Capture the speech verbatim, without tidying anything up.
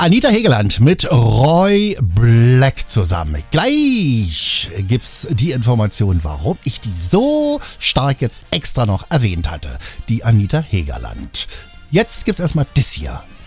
Anita Hegeland mit Roy Black zusammen. Gleich gibt's die Information, warum ich die so stark jetzt extra noch erwähnt hatte. Die Anita Hegeland. Jetzt gibt's erstmal das hier.